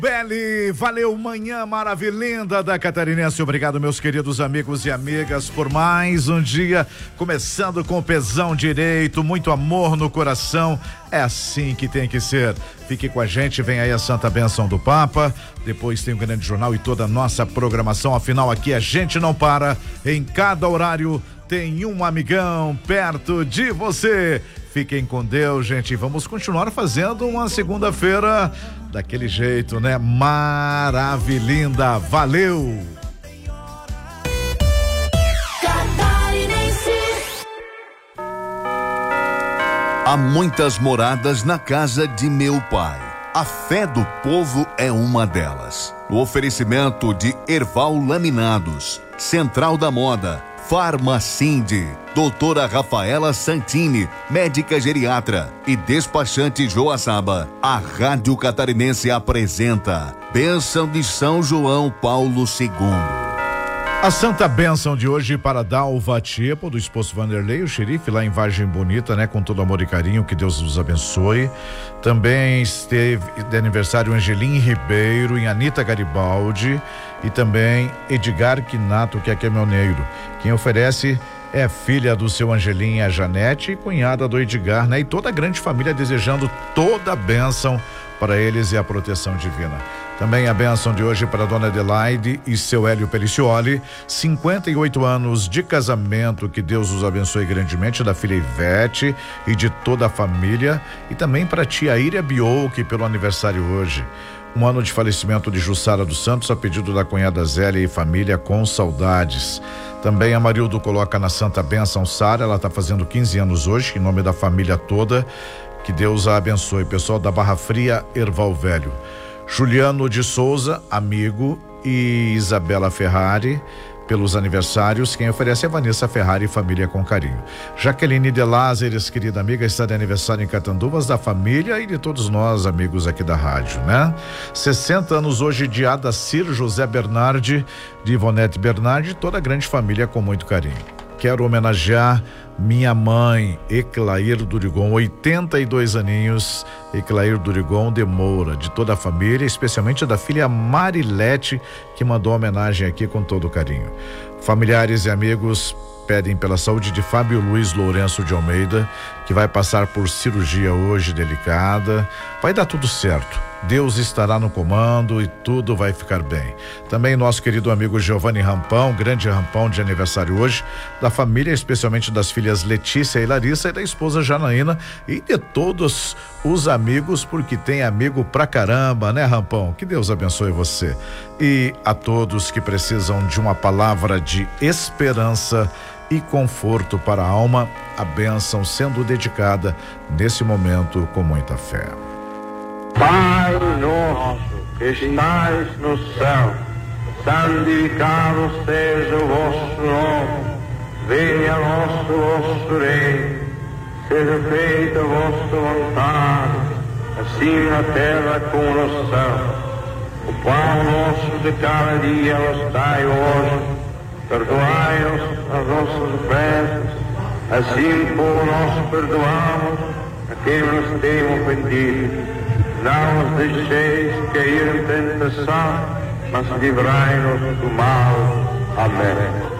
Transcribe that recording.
Beli, valeu, manhã maravilhinda da Catarinense. Obrigado, meus queridos amigos e amigas, por mais um dia, começando com o pesão direito, muito amor no coração. É assim que tem que ser. Fique com a gente, vem aí a Santa Bênção do Papa, depois tem o Grande Jornal e toda a nossa programação. Afinal, aqui a gente não para, em cada horário tem um amigão perto de você. Fiquem com Deus, gente. Vamos continuar fazendo uma segunda-feira daquele jeito, né? Maravilhinda. Valeu! Há muitas moradas na casa de meu pai. A fé do povo é uma delas. O oferecimento de Erval Laminados, Central da Moda, Farmacinde, doutora Rafaela Santini, médica geriatra e despachante Joaçaba. A Rádio Catarinense apresenta Bênção de São João Paulo II. A Santa Bênção de hoje para Dalva Tiepo, do esposo Vanderlei, o xerife lá em Vargem Bonita, né? Com todo amor e carinho, que Deus nos abençoe. Também esteve de aniversário Angelim Ribeiro, em Anita Garibaldi, e também Edgar Quinato, que é caminhoneiro. Quem oferece é filha do seu Angelim, a Janete, e cunhada do Edgar, né? E toda a grande família desejando toda a bênção para eles e a proteção divina. Também a bênção de hoje para a dona Adelaide e seu Hélio Pelicioli, 58 anos de casamento, que Deus os abençoe grandemente, da filha Ivete e de toda a família, e também para a tia Íria Biolque pelo aniversário hoje. Um ano de falecimento de Jussara dos Santos, a pedido da cunhada Zélia e família, com saudades. Também a Marildo coloca na Santa Bênção Sara, ela está fazendo 15 anos hoje, em nome da família toda, que Deus a abençoe. Pessoal da Barra Fria, Erval Velho. Juliano de Souza, amigo, e Isabela Ferrari, pelos aniversários. Quem oferece é Vanessa Ferrari e família com carinho. Jaqueline de Lázares, querida amiga, está de aniversário em Catanduvas, da família e de todos nós, amigos aqui da rádio, né? 60 anos hoje de Adacir José Bernardi, de Ivonete Bernardi, toda a grande família com muito carinho. Quero homenagear minha mãe, Eclair Durigon, 82 aninhos, Eclair Durigon de Moura, de toda a família, especialmente da filha Marilete, que mandou homenagem aqui com todo carinho. Familiares e amigos pedem pela saúde de Fábio Luiz Lourenço de Almeida, que vai passar por cirurgia hoje delicada. Vai dar tudo certo. Deus estará no comando e tudo vai ficar bem. Também nosso querido amigo Giovanni Rampão, grande Rampão de aniversário hoje, da família, especialmente das filhas Letícia e Larissa e da esposa Janaína e de todos os amigos, porque tem amigo pra caramba, né, Rampão? Que Deus abençoe você. E a todos que precisam de uma palavra de esperança e conforto para a alma, a bênção sendo dedicada nesse momento com muita fé. Pai nosso que estais no céu, santificado seja o vosso nome, venha o vosso reino, seja feita a vossa vontade, assim na terra como no céu. O pão nosso de cada dia nos dai hoje, perdoai-nos as nossas ofensas, assim como nós perdoamos a quem nos tem ofendido. Não nos deixeis cair em tentação, mas livrai-nos do mal. Amém.